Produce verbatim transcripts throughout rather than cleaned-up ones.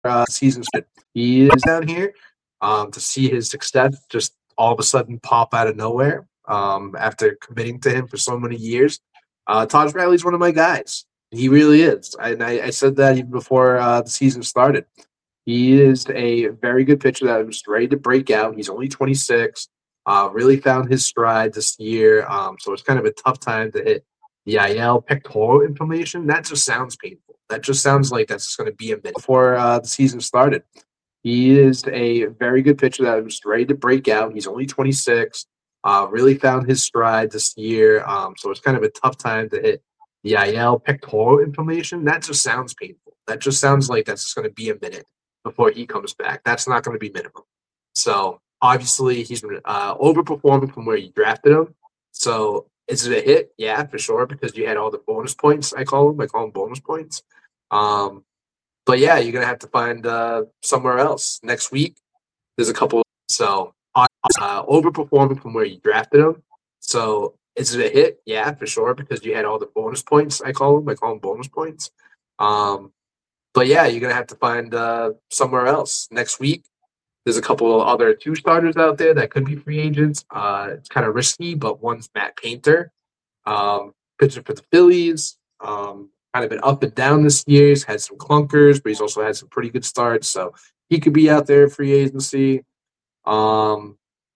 uh, seasons. He is down here um, to see his success just all of a sudden pop out of nowhere um, after committing to him for so many years. Uh, Taj Bradley's one of my guys. He really is. I, and I, I said that even before uh, the season started. He is a very good pitcher that was ready to break out. He's only twenty-six. Uh, really found his stride this year. Um, so it's kind of a tough time to hit the I L. Pectoral inflammation. That just sounds painful. That just sounds like that's going to be a minute before uh, the season started. He is a very good pitcher that was ready to break out. He's only twenty-six. Uh, really found his stride this year. Um, so it's kind of a tough time to hit the I L. Pectoral inflammation. That just sounds painful. That just sounds like that's just going to be a minute before he comes back. That's not going to be minimum. So obviously he's been uh, overperforming from where you drafted him. So is it a hit? Yeah, for sure, because you had all the bonus points. I call them. I call them bonus points. Um, but yeah, you're gonna have to find uh, somewhere else next week. There's a couple. So uh, overperforming from where you drafted him. So is it a hit? Yeah, for sure, because you had all the bonus points. I call them. I call them bonus points. Um, But yeah, you're gonna have to find uh, somewhere else next week. There's a couple of other two starters out there that could be free agents. Uh, it's kind of risky, but one's Matt Painter, um, pitcher for the Phillies. Um, kind of been up and down this year. He's had some clunkers, but he's also had some pretty good starts. So he could be out there free agency. Um,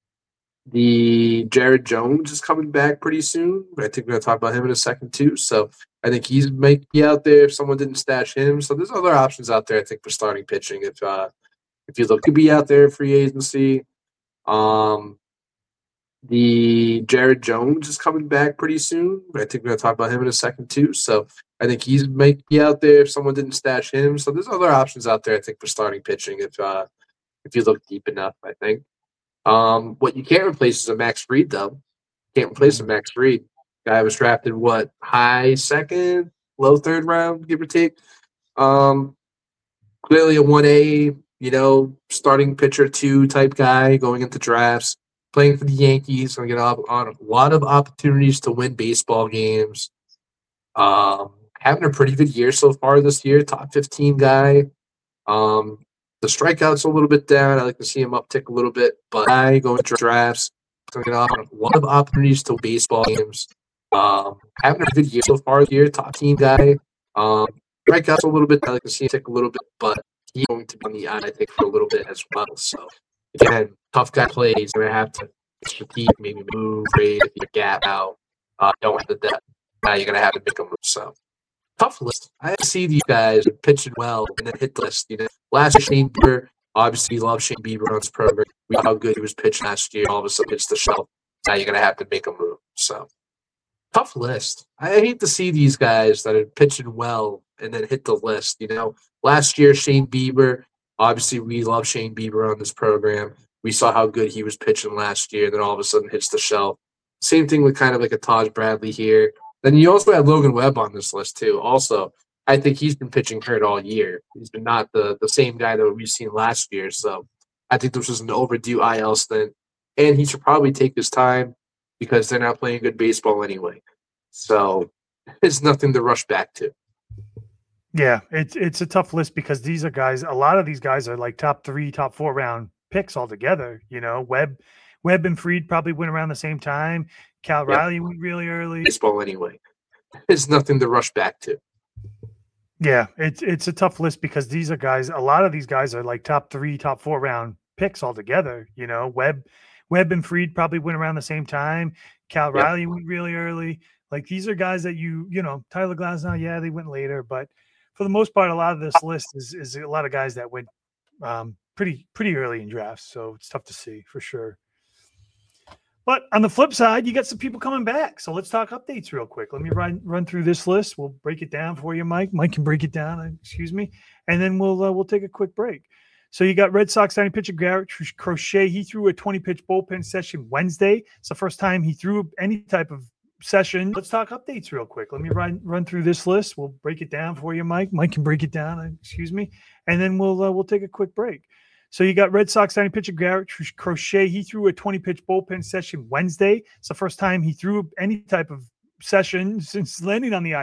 the Jared Jones is coming back pretty soon. I think we're going to talk about him in a second too. So I think he's might be out there if someone didn't stash him. So there's other options out there, I think, for starting pitching. If uh, if you look, could be out there free agency. Um, the Jared Jones is coming back pretty soon. I think we're going to talk about him in a second too. So I think he's might be out there if someone didn't stash him. So there's other options out there, I think, for starting pitching. If uh, if you look deep enough, I think. Um, what you can't replace is a Max Fried, though. Can't replace a Max Fried. Guy was drafted, what, high second, low third round, give or take. Um, clearly a one A, you know, starting pitcher two type guy going into drafts, playing for the Yankees, going to get on a lot of opportunities to win baseball games. Um, having a pretty good year so far this year, top fifteen guy. Um, The strikeouts a little bit down. I like to see him uptick a little bit, but I go into drafts, going on a lot of opportunities to baseball games. Um, having a good year so far this year, top team guy. Um, strikeouts a little bit. I like to see him tick a little bit, but he's going to be on the eye, I think, for a little bit as well. So again, tough guy plays. Going to have to strategic, maybe move, trade if you gap out. Uh, don't have the depth. Now you're going to have to make a move. So. Tough list. I see these guys pitching well and then hit the list. You know, last year Shane Bieber, obviously, love Shane Bieber on this program. We know how good he was pitching last year. All of a sudden, hits the shelf. Now you're gonna have to make a move. So tough list. I hate to see these guys that are pitching well and then hit the list. You know, last year Shane Bieber, obviously, we love Shane Bieber on this program. We saw how good he was pitching last year. Then all of a sudden, hits the shelf. Same thing with kind of like a Taj Bradley here. Then you also have Logan Webb on this list too. Also, I think he's been pitching hurt all year. He's been not the, the same guy that we've seen last year. So I think this was an overdue I L stint. And he should probably take his time because they're not playing good baseball anyway. So it's nothing to rush back to. Yeah, it's it's a tough list because these are guys, a lot of these guys are like top three, top four round picks altogether. You know, Webb, Webb and Fried probably went around the same time. Cal yep. Riley went really early. Baseball anyway. It's nothing to rush back to. Yeah, it's it's a tough list because these are guys, a lot of these guys are like top three, top four round picks altogether. You know, Webb, Webb and Fried probably went around the same time. Cal yep. Riley went really early. Like these are guys that you, you know, Tyler Glasnow, yeah, they went later, but for the most part, a lot of this list is is a lot of guys that went um, pretty pretty early in drafts. So it's tough to see for sure. But on the flip side, you got some people coming back. So let's talk updates real quick. Let me run run through this list. We'll break it down for you, Mike. Mike can break it down, excuse me. And then we'll uh, we'll take a quick break. So you got Red Sox starting pitcher Garrett Crochet. He threw a twenty-pitch bullpen session Wednesday. It's the first time he threw any type of session. Let's talk updates real quick. Let me run run through this list. We'll break it down for you, Mike. Mike can break it down, excuse me. And then we'll uh, we'll take a quick break. So you got Red Sox starting pitcher Garrett Crochet. He threw a twenty-pitch bullpen session Wednesday. It's the first time he threw any type of session since landing on the